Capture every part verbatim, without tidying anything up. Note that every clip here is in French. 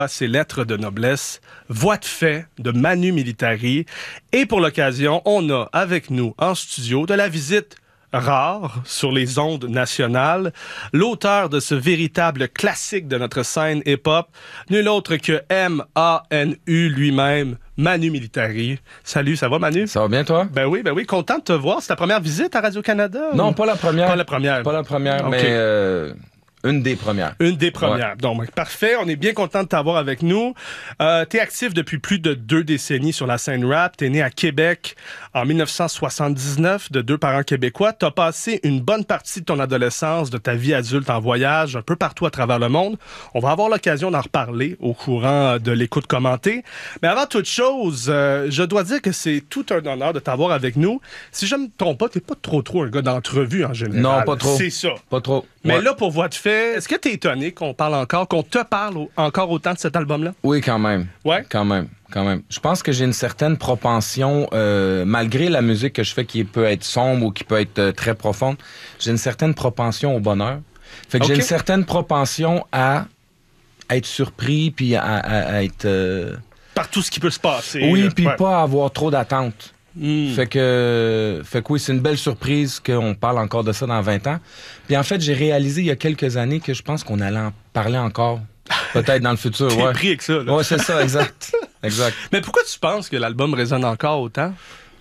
Ses lettres de noblesse, voix de fait de Manu Militari. Et pour l'occasion, on a avec nous en studio de la visite rare sur les ondes nationales, l'auteur de ce véritable classique de notre scène hip-hop, nul autre que M A N U lui-même, Manu Militari. Salut, ça va Manu? Ça va bien toi? Ben oui, ben oui, content de te voir. C'est ta première visite à Radio-Canada? Non, ou... pas la première. Pas la première. Pas la première, okay. mais euh, une des premières. Une des premières. Ouais. Donc, parfait. On est bien content de t'avoir avec nous. Euh, t'es actif depuis plus de deux décennies sur la scène rap. T'es né à Québec en dix-neuf cent soixante-dix-neuf de deux parents québécois. T'as passé une bonne partie de ton adolescence, de ta vie adulte en voyage, un peu partout à travers le monde. On va avoir l'occasion d'en reparler au courant de l'écoute commentée. Mais avant toute chose, euh, je dois dire que c'est tout un honneur de t'avoir avec nous. Si je me trompe pas, t'es pas trop trop un gars d'entrevue en général. Non, pas trop. C'est ça. Pas trop. Mais ouais. là, pour voix de fait, est-ce que t'es étonné qu'on parle encore, qu'on te parle au- encore autant de cet album-là? Oui, quand même. Ouais? Quand même, quand même. Je pense que j'ai une certaine propension, euh, malgré la musique que je fais qui peut être sombre ou qui peut être euh, très profonde, j'ai une certaine propension au bonheur. Fait que Okay. j'ai une certaine propension à être surpris puis à, à- à être... euh, Par tout ce qui peut se passer. Oui, là. puis Ouais. pas avoir trop d'attentes. Mm. Fait que, fait que oui, c'est une belle surprise qu'on parle encore de ça dans vingt ans. Puis en fait, j'ai réalisé il y a quelques années que je pense qu'on allait en parler encore. Peut-être dans le futur, T'es ouais. pris avec ça, là. Ouais, c'est ça, exact. Exact. Mais pourquoi tu penses que l'album résonne encore autant?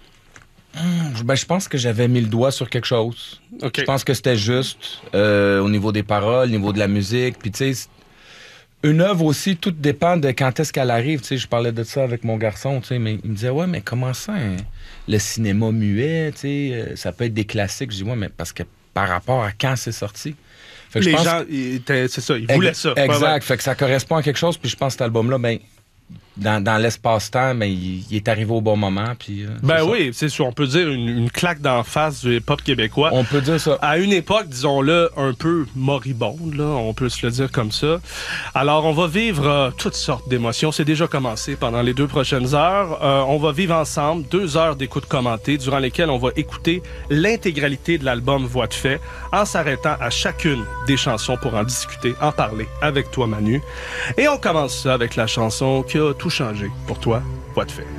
Ben, je pense que j'avais mis le doigt sur quelque chose. OK. Je pense que c'était juste euh, au niveau des paroles, au niveau de la musique. Puis tu sais, une œuvre aussi, tout dépend de quand est-ce qu'elle arrive. Tu sais, je parlais de ça avec mon garçon, tu sais, mais il me disait, ouais, mais comment ça, hein, le cinéma muet, tu sais, euh, ça peut être des classiques. Je dis, ouais, mais parce que par rapport à quand c'est sorti. Fait que je Les pense gens, ils étaient- c'est ça, ils voulaient Ex- ça. Exact. Ouais, ouais. Fait que ça correspond à quelque chose. Puis je pense que cet album-là, ben, dans, dans l'espace-temps, ben, il, il est arrivé au bon moment. Puis, euh, Ben c'est ça. oui, c'est sûr, on peut dire une, une claque d'en face du hip-hop québécois. On peut dire ça. À une époque, disons-le, un peu moribonde, là, on peut se le dire comme ça. Alors, on va vivre euh, toutes sortes d'émotions. C'est déjà commencé pendant les deux prochaines heures. Euh, on va vivre ensemble deux heures d'écoute commentée, durant lesquelles on va écouter l'intégralité de l'album Voix de fait, en s'arrêtant à chacune des chansons pour en discuter, en parler avec toi, Manu. Et on commence ça avec la chanson qui a tout changé pour toi, Voix de fait.